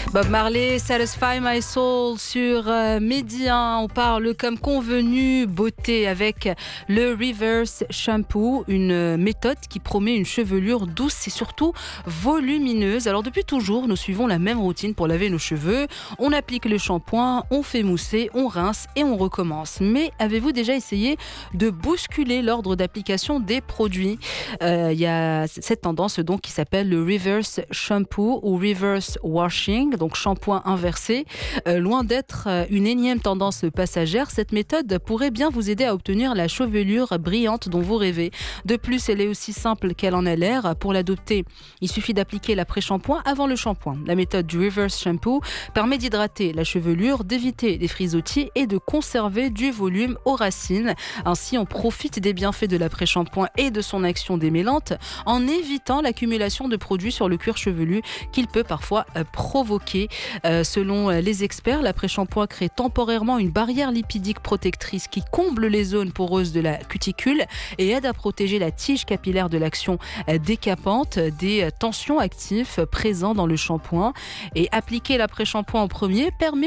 Bob Marley, Satisfy My Soul sur Midi 1. On parle comme convenu beauté avec le Reverse Shampoo, une méthode qui promet une chevelure douce et surtout volumineuse. Alors depuis toujours, nous suivons la même routine pour laver nos cheveux. On applique le shampoing, on fait mousser, on rince et on recommence. Mais avez-vous déjà essayé de bousculer l'ordre d'application des produits ? Il y a cette tendance donc qui s'appelle le Reverse Shampoo ou Reverse Washing, donc shampoing inversé. Loin d'être une énième tendance passagère, cette méthode pourrait bien vous aider à obtenir la chevelure brillante dont vous rêvez. De plus, elle est aussi simple qu'elle en a l'air. Pour l'adopter, il suffit d'appliquer l'après-shampoing avant le shampoing. La méthode du Reverse Shampoo permet d'hydrater la chevelure, d'éviter les frisottis et de conserver du volume aux racines. Ainsi, on profite des bienfaits de l'après-shampoing et de son action démêlante en évitant l'accumulation de produits sur le cuir chevelu qu'il peut parfois provoquer. Selon les experts, l'après-shampoing crée temporairement une barrière lipidique protectrice qui comble les zones poreuses de la cuticule et aide à protéger la tige capillaire de l'action décapante des tensions actifs présents dans le shampoing. Et appliquer l'après-shampoing en premier permet